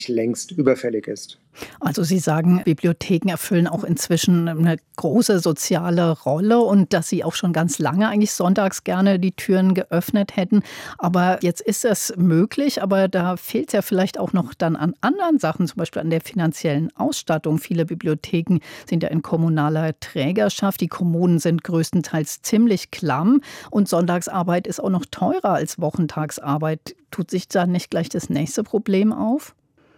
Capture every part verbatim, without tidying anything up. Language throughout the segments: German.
längst überfällig ist. Also Sie sagen, Bibliotheken erfüllen auch inzwischen eine große soziale Rolle und dass Sie auch schon ganz lange eigentlich sonntags gerne die Türen geöffnet hätten. Aber jetzt ist es möglich, aber da fehlt es ja vielleicht auch noch dann an anderen Sachen, zum Beispiel an der finanziellen Ausstattung. Viele Bibliotheken sind ja in kommunaler Trägerschaft. Die Kommunen sind größtenteils ziemlich klamm und Sonntagsarbeit ist auch noch teurer als Wochentagsarbeit. Tut sich da nicht gleich das nächste Problem auf?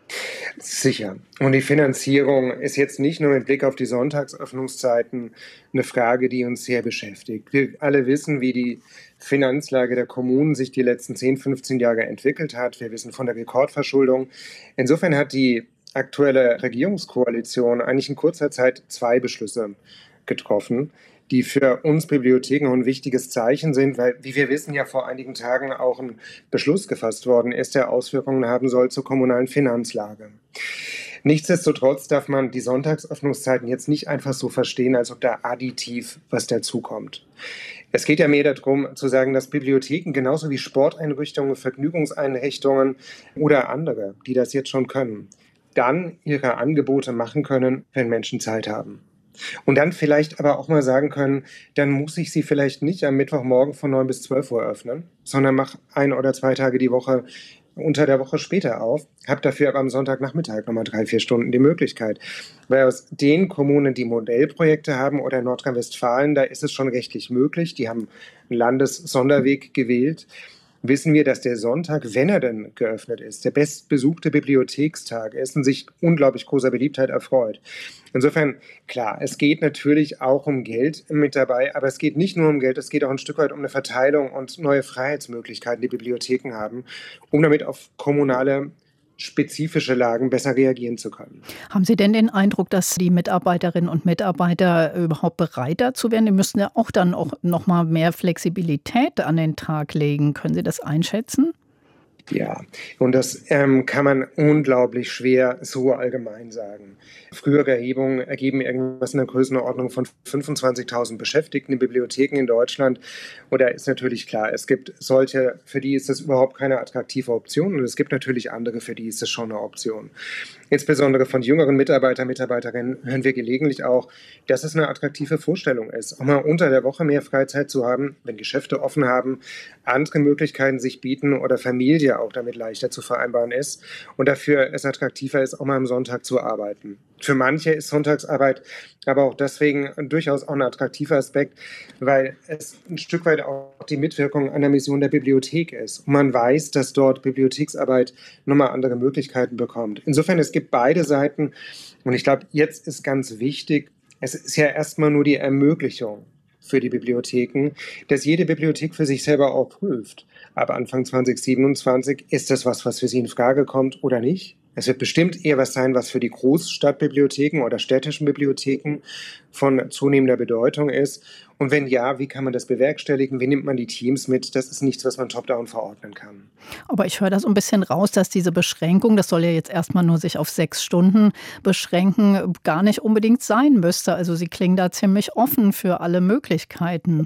Sicher. Und die Finanzierung ist jetzt nicht nur mit Blick auf die Sonntagsöffnungszeiten eine Frage, die uns sehr beschäftigt. Wir alle wissen, wie die Finanzlage der Kommunen sich die letzten zehn, fünfzehn Jahre entwickelt hat. Wir wissen von der Rekordverschuldung. Insofern hat die aktuelle Regierungskoalition eigentlich in kurzer Zeit zwei Beschlüsse getroffen, die für uns Bibliotheken ein wichtiges Zeichen sind, weil, wie wir wissen, ja vor einigen Tagen auch ein Beschluss gefasst worden ist, der Auswirkungen haben soll zur kommunalen Finanzlage. Nichtsdestotrotz darf man die Sonntagsöffnungszeiten jetzt nicht einfach so verstehen, als ob da additiv was dazukommt. Es geht ja mehr darum, zu sagen, dass Bibliotheken genauso wie Sporteinrichtungen, Vergnügungseinrichtungen oder andere, die das jetzt schon können, dann ihre Angebote machen können, wenn Menschen Zeit haben. Und dann vielleicht aber auch mal sagen können, dann muss ich sie vielleicht nicht am Mittwochmorgen von neun bis zwölf Uhr öffnen, sondern mach ein oder zwei Tage die Woche unter der Woche später auf, habe dafür aber am Sonntagnachmittag nochmal drei, vier Stunden die Möglichkeit. Weil aus den Kommunen, die Modellprojekte haben oder in Nordrhein-Westfalen, da ist es schon rechtlich möglich, die haben einen Landessonderweg gewählt, wissen wir, dass der Sonntag, wenn er denn geöffnet ist, der bestbesuchte Bibliothekstag ist und sich unglaublich großer Beliebtheit erfreut. Insofern, klar, es geht natürlich auch um Geld mit dabei, aber es geht nicht nur um Geld, es geht auch ein Stück weit um eine Verteilung und neue Freiheitsmöglichkeiten, die Bibliotheken haben, um damit auf kommunale spezifische Lagen besser reagieren zu können. Haben Sie denn den Eindruck, dass die Mitarbeiterinnen und Mitarbeiter überhaupt bereit dazu wären? Die müssten ja auch dann auch noch mal mehr Flexibilität an den Tag legen. Können Sie das einschätzen? Ja, und das ähm, kann man unglaublich schwer so allgemein sagen. Frühere Erhebungen ergeben irgendwas in der Größenordnung von fünfundzwanzigtausend Beschäftigten in Bibliotheken in Deutschland. Und da ist natürlich klar, es gibt solche, für die ist das überhaupt keine attraktive Option. Und es gibt natürlich andere, für die ist das schon eine Option. Insbesondere von jüngeren Mitarbeitern, Mitarbeiterinnen hören wir gelegentlich auch, dass es eine attraktive Vorstellung ist, auch mal unter der Woche mehr Freizeit zu haben, wenn Geschäfte offen haben, andere Möglichkeiten sich bieten oder Familie auch damit leichter zu vereinbaren ist und dafür es attraktiver ist, auch mal am Sonntag zu arbeiten. Für manche ist Sonntagsarbeit aber auch deswegen durchaus auch ein attraktiver Aspekt, weil es ein Stück weit auch die Mitwirkung an der Mission der Bibliothek ist. Und man weiß, dass dort Bibliotheksarbeit nochmal andere Möglichkeiten bekommt. Insofern, es gibt beide Seiten und ich glaube, jetzt ist ganz wichtig, es ist ja erstmal nur die Ermöglichung für die Bibliotheken, dass jede Bibliothek für sich selber auch prüft. Ab Anfang zwanzig siebenundzwanzig, ist das was, was für sie in Frage kommt oder nicht? Es wird bestimmt eher was sein, was für die Großstadtbibliotheken oder städtischen Bibliotheken von zunehmender Bedeutung ist. Und wenn ja, wie kann man das bewerkstelligen? Wie nimmt man die Teams mit? Das ist nichts, was man top-down verordnen kann. Aber ich höre da so ein bisschen raus, dass diese Beschränkung, das soll ja jetzt erstmal nur sich auf sechs Stunden beschränken, gar nicht unbedingt sein müsste. Also Sie klingen da ziemlich offen für alle Möglichkeiten.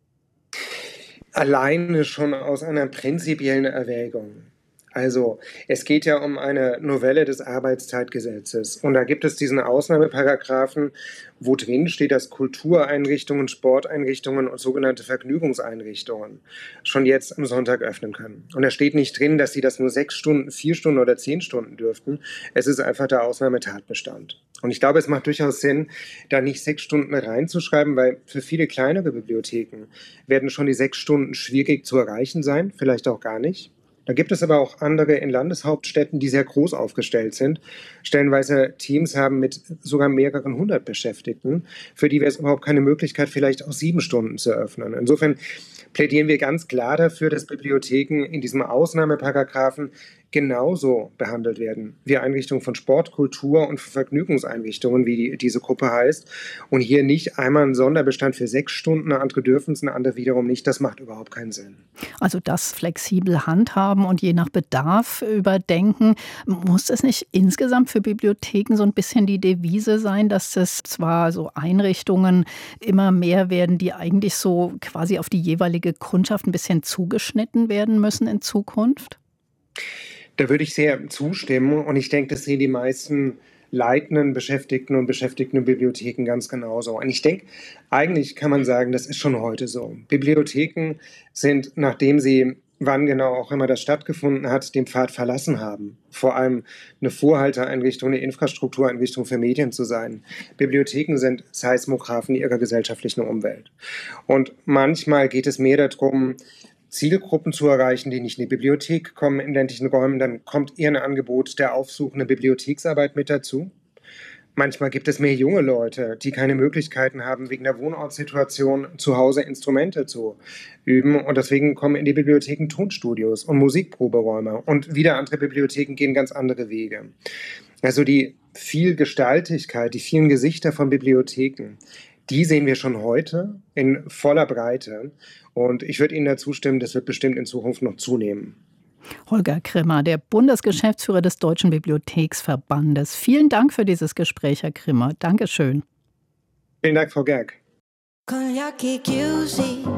Alleine schon aus einer prinzipiellen Erwägung. Also, es geht ja um eine Novelle des Arbeitszeitgesetzes. Und da gibt es diesen Ausnahmeparagraphen, wo drin steht, dass Kultureinrichtungen, Sporteinrichtungen und sogenannte Vergnügungseinrichtungen schon jetzt am Sonntag öffnen können. Und da steht nicht drin, dass sie das nur sechs Stunden, vier Stunden oder zehn Stunden dürften. Es ist einfach der Ausnahmetatbestand. Und ich glaube, es macht durchaus Sinn, da nicht sechs Stunden reinzuschreiben, weil für viele kleinere Bibliotheken werden schon die sechs Stunden schwierig zu erreichen sein, vielleicht auch gar nicht. Da gibt es aber auch andere in Landeshauptstädten, die sehr groß aufgestellt sind, stellenweise Teams haben mit sogar mehreren hundert Beschäftigten, für die wäre es überhaupt keine Möglichkeit, vielleicht auch sieben Stunden zu eröffnen. Insofern plädieren wir ganz klar dafür, dass Bibliotheken in diesem Ausnahmeparagraphen genauso behandelt werden wie Einrichtungen von Sport, Kultur und Vergnügungseinrichtungen, wie die, diese Gruppe heißt. Und hier nicht einmal ein Sonderbestand für sechs Stunden, andere dürfen es, eine andere wiederum nicht. Das macht überhaupt keinen Sinn. Also das flexibel handhaben und je nach Bedarf überdenken. Muss es nicht insgesamt für Bibliotheken so ein bisschen die Devise sein, dass es zwar so Einrichtungen immer mehr werden, die eigentlich so quasi auf die jeweilige Kundschaft ein bisschen zugeschnitten werden müssen in Zukunft? Da würde ich sehr zustimmen und ich denke, das sehen die meisten leitenden Beschäftigten und Beschäftigten in Bibliotheken ganz genauso. Und ich denke, eigentlich kann man sagen, das ist schon heute so. Bibliotheken sind, nachdem sie, wann genau auch immer das stattgefunden hat, den Pfad verlassen haben, vor allem eine Vorhalteeinrichtung, eine Infrastruktureinrichtung für Medien zu sein. Bibliotheken sind Seismographen ihrer gesellschaftlichen Umwelt. Und manchmal geht es mehr darum, Zielgruppen zu erreichen, die nicht in die Bibliothek kommen in ländlichen Räumen, dann kommt eher ein Angebot der aufsuchenden Bibliotheksarbeit mit dazu. Manchmal gibt es mehr junge Leute, die keine Möglichkeiten haben, wegen der Wohnortssituation zu Hause Instrumente zu üben. Und deswegen kommen in die Bibliotheken Tonstudios und Musikproberäume. Und wieder andere Bibliotheken gehen ganz andere Wege. Also die Vielgestaltigkeit, die vielen Gesichter von Bibliotheken, die sehen wir schon heute in voller Breite. Und ich würde Ihnen dazu stimmen, das wird bestimmt in Zukunft noch zunehmen. Holger Grimmer, der Bundesgeschäftsführer des Deutschen Bibliotheksverbandes. Vielen Dank für dieses Gespräch, Herr Grimmer. Dankeschön. Vielen Dank, Frau Gerg. Con gli occhi chiusi